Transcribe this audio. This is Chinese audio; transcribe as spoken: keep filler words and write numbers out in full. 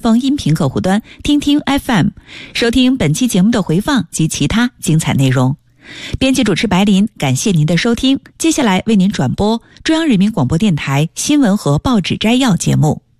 方音频客户端听听 F M， 收听本期节目的回放及其他精彩内容。编辑主持白琳，感谢您的收听。接下来为您转播中央人民广播电台新闻和报纸摘要节目。